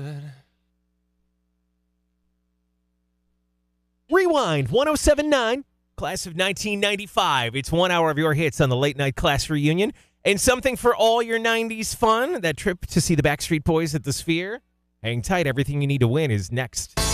Rewind 1079, class of 1995. It's 1 hour of your hits on the late night class reunion. And something for all your 90s fun. That trip to see the Backstreet Boys at the Sphere. Hang tight. Everything you need to win is next.